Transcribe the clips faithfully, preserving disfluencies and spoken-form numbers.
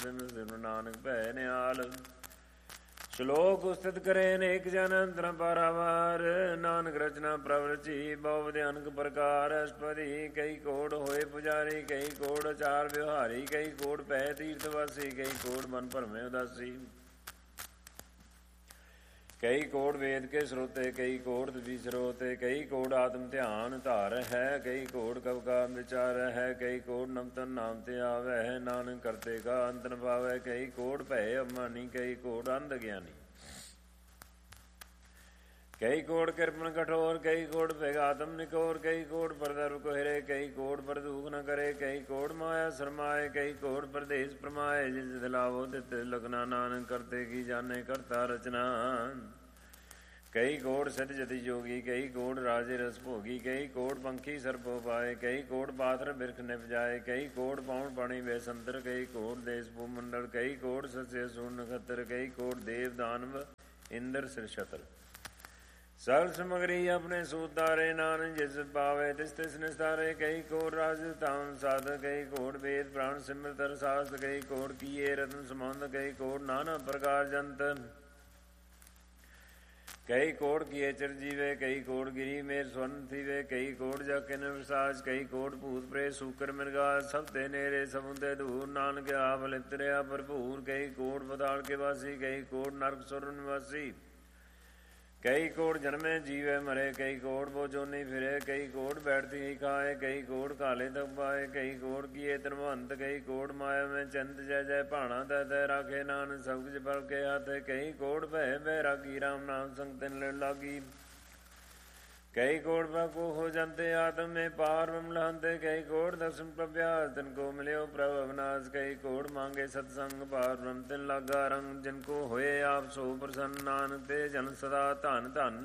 ਸਿਮਰ ਸਿਮਰ ਨਾਨਕ ਭੈ ਨਿਹਾਲ। ਸ਼ਲੋਕ ਉਸਤਿਤ ਕਰੇ ਅਨੇਕ ਜਨ ਅੰਤਰ ਪਾਰਾਵਾਰ। ਨਾਨਕ ਰਚਨਾ ਪ੍ਰਭ ਰਚੀ ਬਹੁ ਵਿਧ ਅਨਕ ਪ੍ਰਕਾਰ। ਅਸ਼ਪਦੀ ਕਈ ਕੋੜ ਹੋਏ ਪੁਜਾਰੀ, ਕਈ ਕੋੜ ਆਚਾਰ ਵਿਵਹਾਰੀ, ਕਈ ਕੋੜ ਪੈ ਤੀਰਥ ਵਾਸੀ, ਕਈ ਕੋੜ ਮਨ ਭਰਮੇ ਉਦਾਸੀ। ਕਈ ਕੋੜ ਵੇਦ ਕੇ ਸਰੋਤੇ, ਕਈ ਕੋੜ ਦਵੀ ਸਰੋਤੇ, ਕਈ ਕੋੜ ਆਤਮ ਧਿਆਨ ਧਾਰ ਹੈ, ਕਈ ਕੋੜ ਕਵ ਕਾ ਵਿਚਾਰ ਹੈ, ਕਈ ਕੋੜ ਨਮਤਨ ਨਾਮ ਤੇ ਆਵੈ। ਨਾਨਕ ਕਰਤੇ ਕਾ ਅੰਤ ਨ ਪਾਵੈ, ਕਈ ਕੋੜ ਭੈ ਅਮਾਨੀ, ਕਈ ਕੋੜ ਅੰਧ ਗਿਆਨੀ। ਕਈ ਕੋੜ ਕਿਰਪਨ ਕਠੋਰ, ਕਈ ਕੋੜ ਭੇਗਾਤਮ ਨਿਕੋਰ, ਕਈ ਕੋੜ ਪਰਦਰਵ ਕੋਹਿਰੇ, ਕਈ ਕੋੜ ਪਰਦੂਖ ਨ ਕਰੇ, ਕਈ ਕੋੜ ਮਾਇਆ ਸਰਮਾਏ, ਕਈ ਕੋੜ ਪਰਦੇਸ ਪ੍ਰਮਾਏ। ਜਿਸ ਦਿਲਾਵੋ ਤਿਤ ਲਗਨਾ, ਨਾਨਕ ਕਰਤੇ ਕੀ ਜਾਣੇ ਕਰਤਾ ਰਚਨਾ। ਕਈ ਕੋੜ ਸਿੱਧ ਜਤੀ ਜੋਗੀ, ਕਈ ਕੋੜ ਰਾਜੇ ਰਸ ਭੋਗੀ, ਕਈ ਕੋੜ ਪੰਖੀ ਸਰਪੋ ਪਾਏ, ਕਈ ਕੋੜ ਪਾਥਰ ਬਿਰਖ ਨਿਪ ਜਾਏ, ਕਈ ਕੋੜ ਪਾਉਣ ਪਾਣੀ ਬੇਸੰਤਰ, ਕਈ ਕੋੜ ਦੇਸ ਭੂ ਮੰਡਲ, ਕਈ ਕੋੜ ਸੱਸੇ ਸੂਰ ਨਖੱਤਰ, ਕਈ ਕੋੜ ਦੇਵ ਦਾਨਵ ਇੰਦਰ ਸਿਰ ਛਤਰ। ਸਗਲ ਸਮਗਰੀ ਆਪਣੇ ਸੂਤਾਰੇ, ਨਾਨਕ ਜਿਸ ਪਾਵੇ ਤਿਸ ਤਿਸ ਨਿਸਤਾਰੇ। ਕਈ ਕੋੜ ਰਾਜ ਧਾਮ ਸਾਧ, ਕਈ ਕੋੜ ਵੇਦ ਪ੍ਰਾਣ ਸਿਮਰਤ ਰਸਾਸਤ, ਕਈ ਕੋੜ ਕੀਏ ਰਤਨ ਸਮੰਦ, ਕਈ ਕੋੜ ਨਾਨਾ ਪ੍ਰਕਾਰ ਜੰਤ। ਕਈ ਕੋੜ ਕੀਏ ਚਿਰ ਜੀਵੇ, ਕਈ ਕੋੜ ਗਿਰੀ ਮੇਰ ਸਵਰਨ ਥੀਵੇ, ਕਈ ਕੋੜ ਜਾ ਕਿਨ ਵਿਸਾਜ, ਕਈ ਕੋੜ ਭੂਤ ਪ੍ਰੇਤ ਸੂਕਰ ਮਿਰਗਾ। ਸਭ ਤੇ ਨੇਰੇ ਸਭੁੰਦੇ ਦੂਰ, ਨਾਨਕ ਆਪ ਲਿਪਤ ਰਿਹਾ ਭਰਪੂਰ। ਕਈ ਕੋੜ ਪਤਾਲ ਕੇ ਵਾਸੀ, ਕਈ ਕੋੜ ਨਰਕ ਸੁਰ ਨਿਵਾਸੀ, ਕਈ ਕੋੜ ਜਨਮੇ ਜੀਵੇ ਮਰੇ, ਕਈ ਕੋੜ ਬੋ ਜੋਨੀ ਫਿਰੇ, ਕਈ ਕੋੜ ਬੈਠਤੀ ਹੀ ਖਾਏ, ਕਈ ਕੋੜ ਕਾਲੇ ਤਕ ਪਾਏ, ਕਈ ਕੋੜ ਕੀਏ ਧਨਵੰਤ, ਕਈ ਕੋੜ ਮਾਇਆ ਮੈਂ ਚੰਦ ਜੈ ਜੈ ਭਾਣਾ ਤੈ ਤੈ ਰਾਖੇ। ਨਾਨਕ ਸਭ ਕੁਝ ਬਲ ਕੇ ਹੱਥ, ਕਈ ਕੋੜ ਭੈ ਬੈਰਾਗੀ, ਰਾਮ ਨਾਮ ਸੰਗ ਤਿਨ ਲੜ ਲਾਗੀ। ਕਈ ਕੋੜ ਪ੍ਰਭੂ ਹੋ ਜੰਤੇ ਆਤਮ ਮੇ ਪਾਰ ਬ੍ਰਹਮ ਲਹੰਤੇ, ਕਈ ਕੋੜ ਦਰਸ਼ਨ ਪ੍ਰਭਿਆਸ ਤਿਨ ਕੋ ਮਿਲਿਓ ਪ੍ਰਭ ਅਵਨਾਸ਼। ਕਈ ਕੋੜ ਮੰਗੇ ਸਤਸੰਗ ਪਾਰ ਬ੍ਰਹਮ ਤਿਨ ਲਾਗਾ ਰੰਗ, ਜਿਨ ਕੋ ਹੋਏ ਆਪ ਸੋ ਪ੍ਰਸੰਨ। ਨਾਨਕ ਤੇ ਜਨ ਸਦਾ ਧਨ ਧਨ।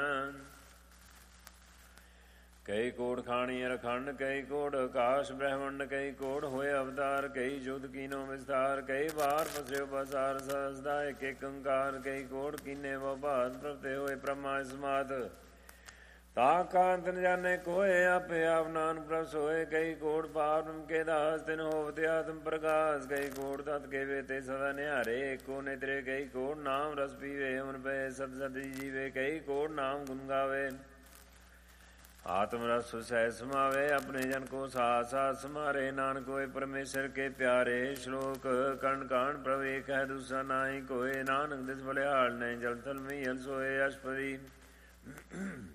ਕਈ ਕੋੜ ਖਾਣੀ ਰਖੰਡ, ਕਈ ਕੋੜ ਆਕਾਸ਼ ਬ੍ਰਹਮੰਡ, ਕਈ ਕੋੜ ਹੋਏ ਅਵਤਾਰ, ਕਈ ਜੁਦ ਕੀਨੋ ਵਿਸਤਾਰ, ਕਈ ਵਾਰ ਫਸਿਓ ਬਸਾਰ ਸਦਾ ਇੱਕ ਏਕ ਓੰਕਾਰ। ਕਈ ਕੋੜ ਕੀਨੇ ਵਬਾਦ ਪ੍ਰਭ ਤੇ ਹੋਏ ਬ੍ਰਹਮਾ ਸਮਾਦ, ਤਾ ਕਾਂਤ ਨ ਜਾਣੇ ਕੋਏ ਆਪੇ ਆਪ ਨਾਨਕ ਪ੍ਰਭ ਸੋਏ। ਕਈ ਕੋੜ ਪਾਰ ਬ੍ਰਹਮ ਕੇ ਦਾਸ, ਤਿਨ ਹੋਵਤ ਆਤਮ ਪ੍ਰਕਾਸ਼, ਕਈ ਕੋੜ ਤਤ ਕੇਵੇ ਤੇ ਸਦਾ ਨਿਹਾਰੇ ਏਕੋ ਨੇਤਰੇ। ਕਈ ਕੋੜ ਨਾਮ ਰਸ ਪੀਵੇ ਅਮਨ ਪਏ ਸਦ ਸਦ ਜੀਵੇ, ਕਈ ਕੋੜ ਨਾਮ ਗੁਣ ਗਾਵੇ ਆਤਮ ਰਸ ਸਹਿ ਸਮਾਵੇ। ਆਪਣੇ ਜਨ ਕੋ ਸਾਥ ਸਾਥ ਸਮਾਰੇ, ਨਾਨਕ ਹੋਏ ਪਰਮੇਸ਼ਰ ਕੇ ਪਿਆਰੇ। ਸ਼ਲੋਕ ਕਣ ਕਾਣ ਪ੍ਰਭ ਏਕ ਹੈ ਦੂਸਰਾ ਨਾਹੀ ਕੋਏ, ਨਾਨਕ ਦਿਸ ਬਲਿਹਾਲ ਨਹੀਂ ਜਲ ਥਲ ਮਹੀਲ ਸੋਏ। ਅਸ਼ਪਦੀ